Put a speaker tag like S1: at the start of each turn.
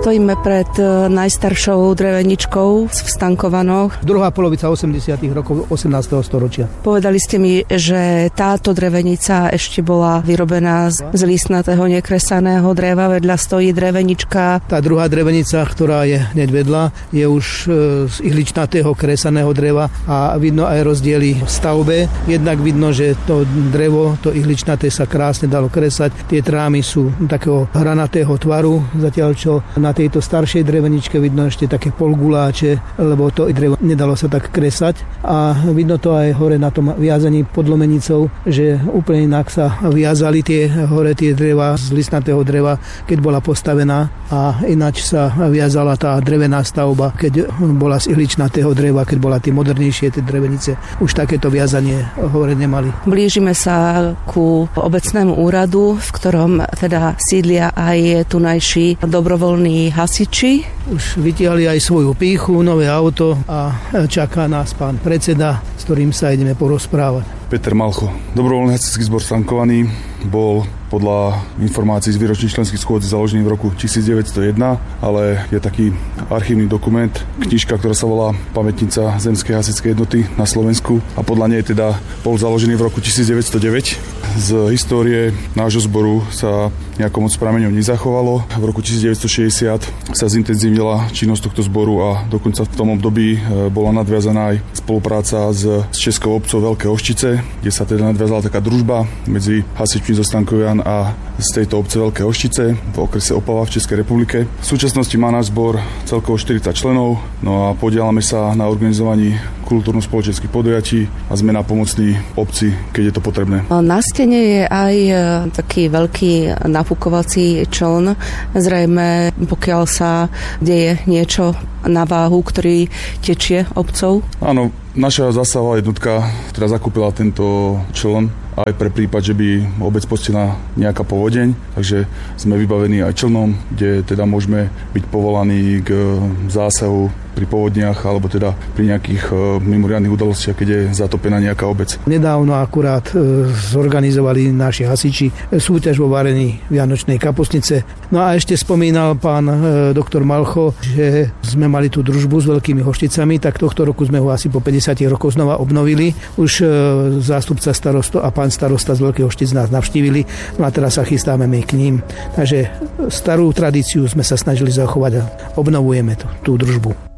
S1: Stojíme pred najstaršou dreveničkou v Stankovanoch.
S2: Druhá polovica 80. rokov 18. storočia.
S1: Povedali ste mi, že táto drevenica ešte bola vyrobená z listnatého nekresaného dreva, vedľa stojí drevenička.
S2: Tá druhá drevenica, ktorá je hneď vedľa, je už z ihličnatého kresaného dreva a vidno aj rozdiely v stavbe. Jednak vidno, že to drevo, to ihličnaté sa krásne dalo kresať. Tie trámy sú takého hranatého tvaru, zatiaľ čo na tejto staršej dreveničke vidno ešte také polguláče, lebo to drevo nedalo sa tak kresať. A vidno to aj hore na tom viazaní pod lomenicou, že úplne inak sa viazali tie dreva z listnatého dreva, keď bola postavená, a ináč sa viazala tá drevená stavba, keď bola z ihličnatého dreva, keď bola tie modernejšie tie drevenice. Už takéto viazanie hore nemali.
S1: Blížime sa ku obecnému úradu, v ktorom teda sídlia aj tunajší dobrovoľní hasiči.
S2: Už vytiahli aj svoju pýchu, nové auto a čaká nás pán predseda, s ktorým sa ideme porozprávať.
S3: Peter Malcho. Dobrovoľný hasičský zbor Stankovaný bol podľa informácií z výročných členských schôdzí založený v roku 1901, ale je taký archívny dokument, knižka, ktorá sa volá Pamätnica zemskej hasičskej jednoty na Slovensku, a podľa nej teda bol založený v roku 1909. Z histórie nášho zboru sa nejako moc prameňov nezachovalo. V roku 1960 sa zintenzívnila činnosť tohto zboru a dokonca v tom období bola nadviazaná aj spolupráca s Českou obcou Veľké Oštice, kde sa teda nadviazala taká družba medzi hasičmi zo Stankovian a z tejto obce Veľké Oštice v okrese Opava v Českej republike. V súčasnosti má náš zbor celkovo 40 členov, no a podielame sa na organizovaní kultúrno-spoločenských podujatí a sme napomocní obci, keď je to potrebné.
S1: Na stene je aj taký veľký nafukovací čln. Zrejme, pokiaľ sa deje niečo na váhu, ktorý tečie obcov.
S3: Áno, naša zásahová jednotka, ktorá zakúpila tento čln aj pre prípad, že by obec postihla nejaká povodeň, takže sme vybavení aj člnom, kde teda môžeme byť povolaní k zásahu pri povodniach alebo teda pri nejakých mimoriadnych udalostiach, keď je zatopená nejaká obec.
S2: Nedávno akurát zorganizovali naši hasiči súťaž vo varení vianočnej kapustnice. No a ešte spomínal pán doktor Malcho, že sme mali tú družbu s Veľkými Hošticami, tak tohto roku sme ho asi po 50 rokoch znova obnovili. Už zástupca starosto a pán starosta z Veľkých Hoštic nás navštívili, no a teraz sa chystáme my k ním. Takže starú tradíciu sme sa snažili zachovať a obnovujeme tú družbu.